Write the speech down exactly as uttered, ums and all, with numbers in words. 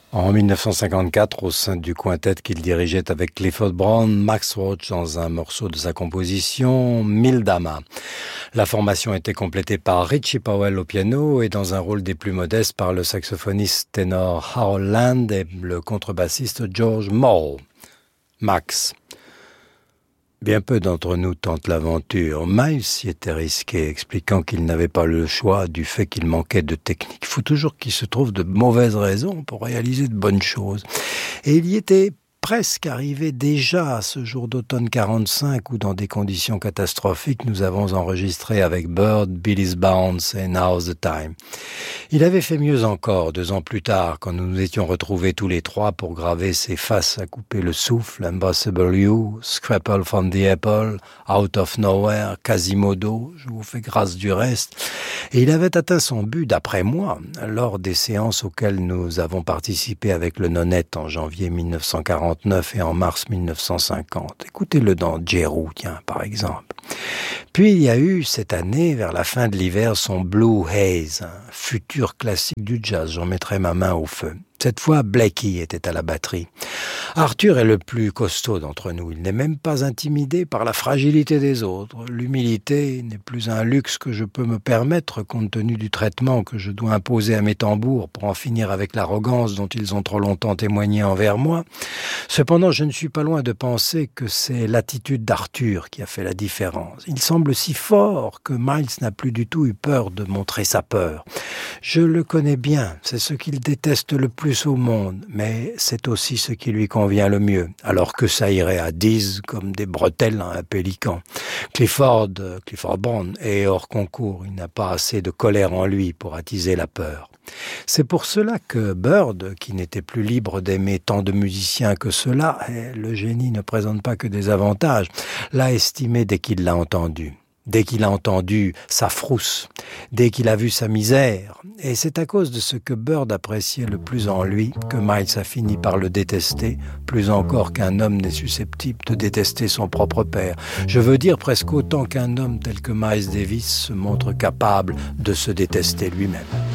En dix-neuf cent cinquante-quatre, au sein du quintet qu'il dirigeait avec Clifford Brown, Max Roach dans un morceau de sa composition, Mildama. La formation était complétée par Richie Powell au piano et dans un rôle des plus modestes par le saxophoniste ténor Harold Land et le contrebassiste George Morrow. Max. Bien peu d'entre nous tentent l'aventure. Miles s'y était risqué, expliquant qu'il n'avait pas le choix du fait qu'il manquait de technique. Il faut toujours qu'il se trouve de mauvaises raisons pour réaliser de bonnes choses. Et il y était presque arrivé déjà à ce jour d'automne quarante-cinq où, dans des conditions catastrophiques, nous avons enregistré avec Bird, Billy's Bounce et Now's the Time. Il avait fait mieux encore deux ans plus tard, quand nous nous étions retrouvés tous les trois pour graver ses faces à couper le souffle, Impossible You, Scrapple from the Apple, Out of Nowhere, Quasimodo, je vous fais grâce du reste. Et il avait atteint son but, d'après moi, lors des séances auxquelles nous avons participé avec le Nonette en janvier dix-neuf cent quarante-neuf et en mars dix-neuf cent cinquante. Écoutez-le dans Jeru, tiens, par exemple. Puis il y a eu cette année, vers la fin de l'hiver, son Blue Haze, un futur classique du jazz. J'en mettrai ma main au feu. Cette fois, Blakey était à la batterie. Arthur est le plus costaud d'entre nous. Il n'est même pas intimidé par la fragilité des autres. L'humilité n'est plus un luxe que je peux me permettre compte tenu du traitement que je dois imposer à mes tambours pour en finir avec l'arrogance dont ils ont trop longtemps témoigné envers moi. Cependant, je ne suis pas loin de penser que c'est l'attitude d'Arthur qui a fait la différence. Il semble si fort que Miles n'a plus du tout eu peur de montrer sa peur. Je le connais bien, c'est ce qu'il déteste le plus au monde, mais c'est aussi ce qui lui convient le mieux, alors que ça irait à dix comme des bretelles à un pélican. Clifford, Clifford Brown est hors concours, il n'a pas assez de colère en lui pour attiser la peur. C'est pour cela que Bird, qui n'était plus libre d'aimer tant de musiciens que cela, et le génie ne présente pas que des avantages, l'a estimé dès qu'il l'a entendu. Dès qu'il a entendu sa frousse, dès qu'il a vu sa misère. Et c'est à cause de ce que Bird appréciait le plus en lui que Miles a fini par le détester, plus encore qu'un homme n'est susceptible de détester son propre père. Je veux dire presque autant qu'un homme tel que Miles Davis se montre capable de se détester lui-même.